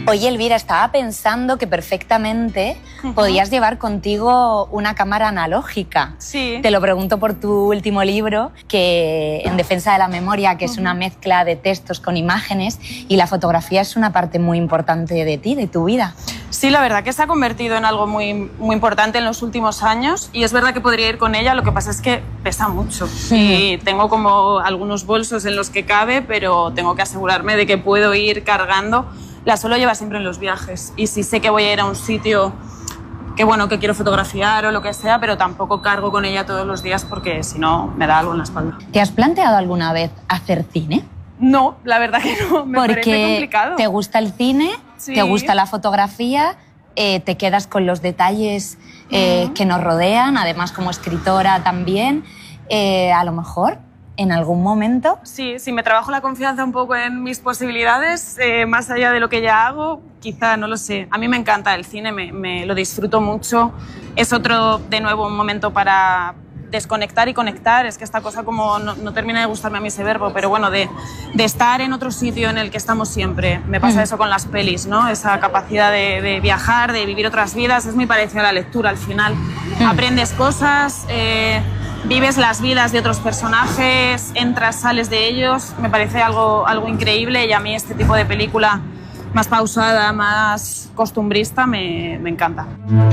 Oye, Elvira, estaba pensando que perfectamente podías llevar contigo una cámara analógica. Sí. Te lo pregunto por tu último libro, que En defensa de la memoria, que es una mezcla de textos con imágenes, y la fotografía es una parte muy importante de ti, de tu vida. Sí, la verdad que se ha convertido en algo muy importante en los últimos años, y es verdad que podría ir con ella, lo que pasa es que pesa mucho. Y tengo como algunos bolsos en los que cabe, pero tengo que asegurarme de que puedo ir cargando. La suelo llevar siempre en los viajes, y si sé que voy a ir a un sitio que, bueno, que quiero fotografiar o lo que sea, pero tampoco cargo con ella todos los días porque si no me da algo en la espalda. ¿Te has planteado alguna vez hacer cine? No, la verdad que no, me parece complicado. Porque te gusta el cine, sí, te gusta la fotografía, te quedas con los detalles que nos rodean, además como escritora también, a lo mejor en algún momento. Sí, si me trabajo la confianza un poco en mis posibilidades, más allá de lo que ya hago, quizá, no lo sé. A mí me encanta el cine, me lo disfruto mucho. Es otro, de nuevo, un momento para desconectar y conectar. Es que esta cosa como no termina de gustarme a mí ese verbo, pero bueno, de estar en otro sitio en el que estamos siempre. Me pasa eso con las pelis, ¿no? Esa capacidad de viajar, de vivir otras vidas, es muy parecido a la lectura al final. Aprendes cosas, vives las vidas de otros personajes, entras, sales de ellos. Me parece algo increíble, y a mí este tipo de película más pausada, más costumbrista, me encanta.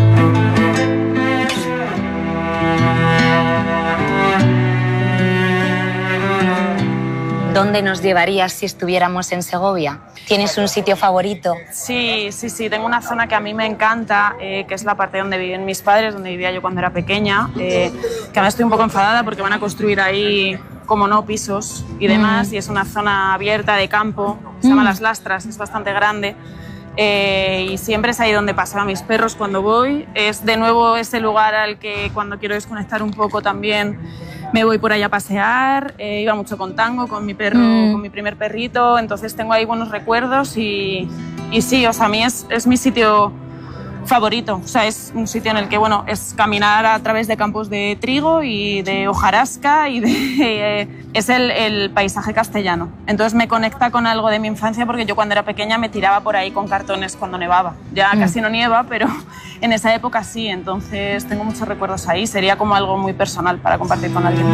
¿Dónde nos llevarías si estuviéramos en Segovia? ¿Tienes un sitio favorito? Sí, tengo una zona que a mí me encanta, que es la parte donde viven mis padres, donde vivía yo cuando era pequeña, que ahora estoy un poco enfadada porque van a construir ahí, como no, pisos y demás, y es una zona abierta de campo, se llama Las Lastras, es bastante grande. Y siempre es ahí donde pasan a mis perros cuando voy. Es de nuevo ese lugar al que cuando quiero desconectar un poco también me voy por ahí a pasear. Iba mucho con Tango, con mi perro, con mi primer perrito, entonces tengo ahí buenos recuerdos y sí, o sea, a mí es mi sitio favorito. O sea, es un sitio en el que, bueno, es caminar a través de campos de trigo y de hojarasca y es el paisaje castellano. Entonces me conecta con algo de mi infancia, porque yo cuando era pequeña me tiraba por ahí con cartones cuando nevaba. Ya casi no nieva, pero en esa época sí. Entonces tengo muchos recuerdos ahí. Sería como algo muy personal para compartir con alguien.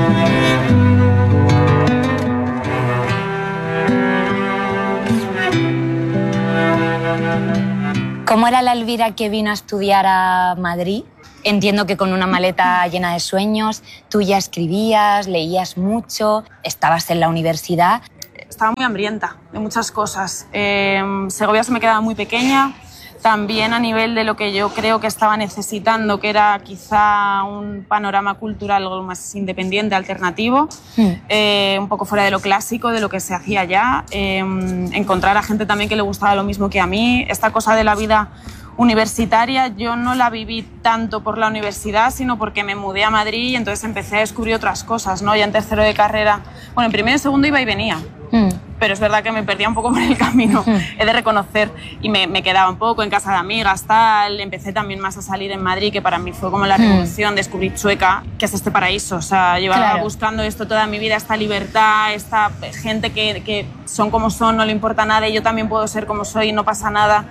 ¿Cómo era la Elvira que vino a estudiar a Madrid? Entiendo que con una maleta llena de sueños, tú ya escribías, leías mucho, estabas en la universidad. Estaba muy hambrienta de muchas cosas. Segovia se me quedaba muy pequeña, también a nivel de lo que yo creo que estaba necesitando, que era quizá un panorama cultural algo más independiente, alternativo, un poco fuera de lo clásico, de lo que se hacía ya, encontrar a gente también que le gustaba lo mismo que a mí. Esta cosa de la vida universitaria yo no la viví tanto por la universidad, sino porque me mudé a Madrid y entonces empecé a descubrir otras cosas, ¿no? Ya en tercero de carrera, bueno, en primero y segundo iba y venía, pero es verdad que me perdía un poco por el camino, he de reconocer, y me quedaba un poco en casa de amigas, tal. Empecé también más a salir en Madrid, que para mí fue como la revolución, descubrir Chueca, que es este paraíso. O sea, llevaba buscando esto toda mi vida, esta libertad, esta gente que son como son, no le importa nada, y yo también puedo ser como soy y no pasa nada.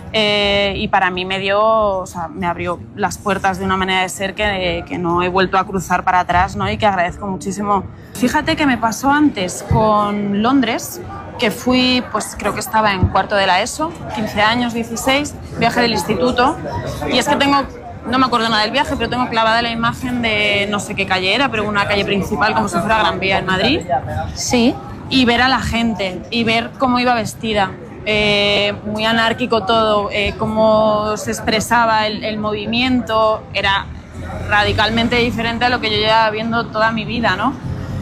Y para mí me abrió las puertas de una manera de ser que no he vuelto a cruzar para atrás, ¿no? Y que agradezco muchísimo. Fíjate que me pasó antes con Londres, que fui, pues creo que estaba en cuarto de la ESO, 15 años, 16, viaje del instituto, y es que no me acuerdo nada del viaje, pero tengo clavada la imagen de no sé qué calle era, pero una calle principal, como si fuera Gran Vía en Madrid. Sí. Y ver a la gente, y ver cómo iba vestida. Muy anárquico todo, cómo se expresaba el movimiento, era radicalmente diferente a lo que yo llevaba viendo toda mi vida, ¿no?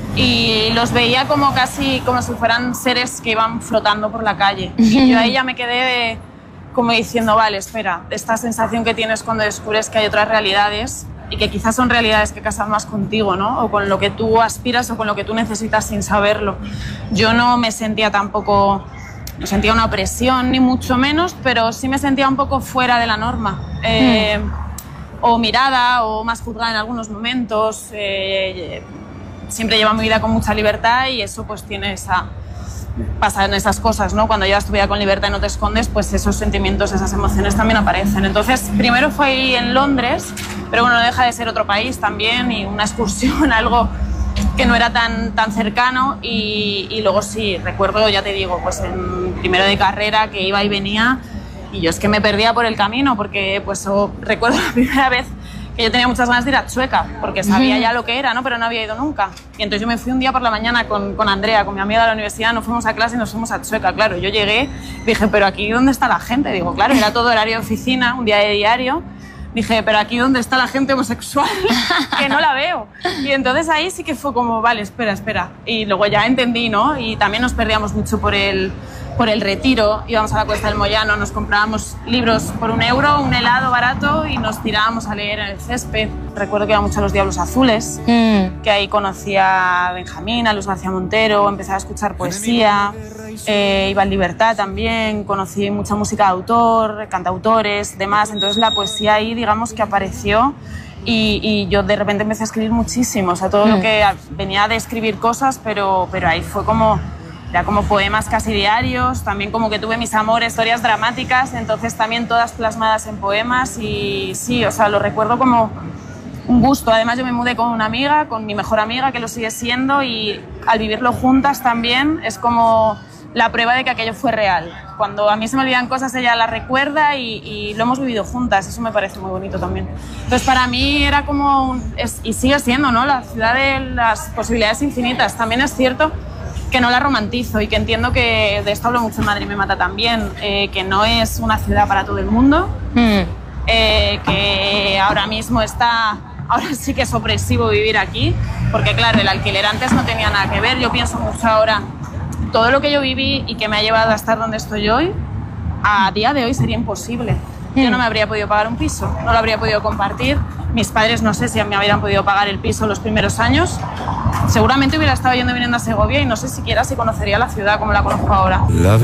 Y los veía como casi como si fueran seres que iban flotando por la calle. Y yo ahí ya me quedé como diciendo, vale, espera, esta sensación que tienes cuando descubres que hay otras realidades y que quizás son realidades que casan más contigo, ¿no? O con lo que tú aspiras o con lo que tú necesitas sin saberlo. Yo no me sentía tampoco... No sentía una opresión, ni mucho menos, pero sí me sentía un poco fuera de la norma. O mirada, o más juzgada en algunos momentos. Siempre llevo mi vida con mucha libertad y eso pues tiene pasan esas cosas, ¿no? Cuando llevas tu vida con libertad y no te escondes, pues esos sentimientos, esas emociones también aparecen. Entonces, primero fue ahí en Londres, pero bueno, no deja de ser otro país también y una excursión, algo que no era tan cercano y luego sí, recuerdo, ya te digo, pues en primero de carrera que iba y venía y yo es que me perdía por el camino porque pues recuerdo la primera vez que yo tenía muchas ganas de ir a Chueca porque sabía ya lo que era, ¿no? Pero no había ido nunca. Y entonces yo me fui un día por la mañana con Andrea, con mi amiga de la universidad, nos fuimos a clase y nos fuimos a Chueca. Claro, yo llegué, dije, pero aquí ¿dónde está la gente? Digo, claro, era todo horario de oficina, un día de diario. Dije, pero aquí ¿dónde está la gente homosexual? Que no la veo. Y entonces ahí sí que fue como, vale, espera. Y luego ya entendí, ¿no? Y también nos perdíamos mucho por el Retiro, íbamos a la Cuesta del Moyano, nos comprábamos libros por €1, un helado barato y nos tirábamos a leer en el césped. Recuerdo que iba mucho a los Diablos Azules, que ahí conocí a Benjamín, a Luz García Montero, empecé a escuchar poesía, iba en Libertad también, conocí mucha música de autor, cantautores, demás, entonces la poesía ahí digamos que apareció y yo de repente empecé a escribir muchísimo, o sea, todo lo que venía de escribir cosas, pero ahí fue como... Era como poemas casi diarios, también como que tuve mis amores, historias dramáticas, entonces también todas plasmadas en poemas y sí, o sea, lo recuerdo como un gusto. Además yo me mudé con una amiga, con mi mejor amiga, que lo sigue siendo y al vivirlo juntas también es como la prueba de que aquello fue real. Cuando a mí se me olvidan cosas, ella las recuerda y lo hemos vivido juntas, eso me parece muy bonito también. Entonces para mí era como, y sigue siendo, ¿no? La ciudad de las posibilidades infinitas. También es cierto que no la romantizo y que entiendo que, de esto hablo mucho en Madrid me mata también, que no es una ciudad para todo el mundo, que ahora mismo ahora sí que es opresivo vivir aquí, porque claro, el alquiler antes no tenía nada que ver, yo pienso mucho ahora, todo lo que yo viví y que me ha llevado a estar donde estoy hoy, a día de hoy sería imposible. Yo no me habría podido pagar un piso, no lo habría podido compartir. Mis padres no sé si me hubieran podido pagar el piso los primeros años. Seguramente hubiera estado yendo y viniendo a Segovia y no sé siquiera si conocería la ciudad como la conozco ahora.